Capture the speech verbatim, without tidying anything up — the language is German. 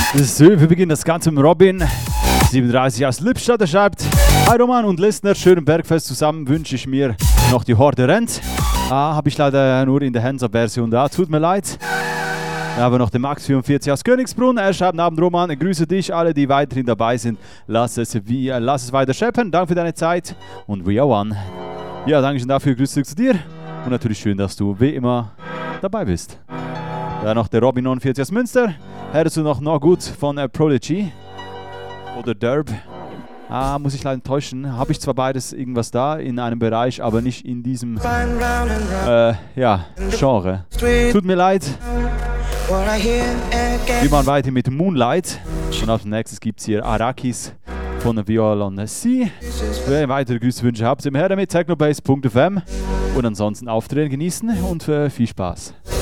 So, wir beginnen das Ganze mit Robin, siebenunddreißig aus Lippstadt. Er schreibt: Hi Roman und Listener, schönen Bergfest zusammen wünsche ich mir noch die Horde rennt. Ah, habe ich leider nur in der Hands-Up-Version da, tut mir leid. Wir haben noch den Max vierundvierzig aus Königsbrunn. Er schreibt: Abend Roman, grüße dich, alle, die weiterhin dabei sind. Lass es, wie, äh, lass es weiter scheppern. Danke für deine Zeit und we are one. Ja, danke schön dafür. Grüße zurück zu dir. Und natürlich schön, dass du wie immer dabei bist. Dann noch der Robin neunundvierzig aus Münster. Hörst du noch noch gut von äh, Prodigy oder Derb? Ah, muss ich leider enttäuschen. Habe ich zwar beides irgendwas da in einem Bereich, aber nicht in diesem äh, ja, Genre. Tut mir leid. Wir machen weiter mit Moonlight. Und als nächstes gibt es hier Arakis von Violon C. Wer weitere Grüßwünsche habt, immer her damit technobase punkt f m. Und ansonsten Auftreten genießen und äh, viel Spaß.